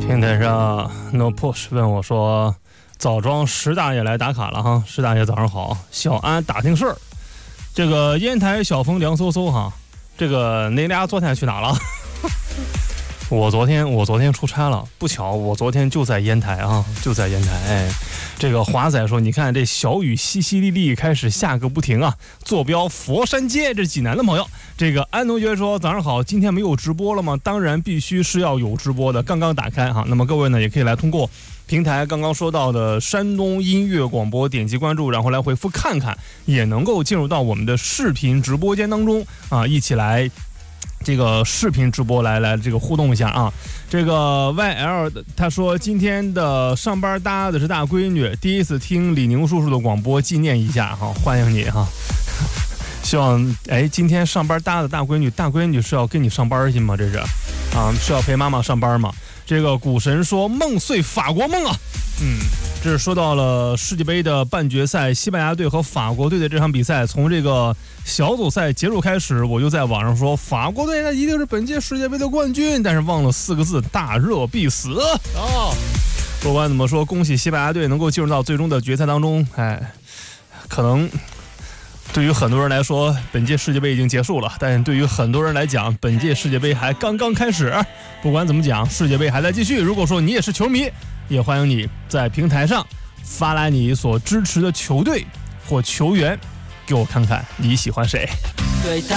平台上 No Push 问我说：“枣庄石大爷来打卡了哈，石大爷早上好，小安打听事儿。这个烟台小风凉飕飕哈，这个那俩昨天去哪了？我昨天出差了，不巧我昨天就在烟台啊，就在烟台。哎，这个华仔说，你看这小雨淅淅沥沥开始下个不停啊，坐标佛山街，这是济南的朋友。这个安同学说，早上好，今天没有直播了吗？当然必须是要有直播的，刚刚打开哈。那么各位呢，也可以来通过平台刚刚说到的山东音乐广播点击关注，然后来回复看看，也能够进入到我们的视频直播间当中啊，一起来这个视频直播来这个互动一下啊。这个 YL 他说，今天的上班搭的是大闺女，第一次听李宁叔叔的广播，纪念一下哈，欢迎你哈。希望今天上班搭的大闺女是要跟你上班去吗？这是啊，是要陪妈妈上班吗？这个股神说梦碎法国梦啊，这是说到了世界杯的半决赛，西班牙队和法国队的这场比赛，从这个小组赛结束开始，我就在网上说法国队那一定是本届世界杯的冠军，但是忘了4个字：大热必死啊！不管怎么说，恭喜西班牙队能够进入到最终的决赛当中。可能对于很多人来说，本届世界杯已经结束了，但对于很多人来讲，本届世界杯还刚刚开始。不管怎么讲，世界杯还在继续。如果说你也是球迷，也欢迎你在平台上发来你所支持的球队或球员，给我看看你喜欢谁。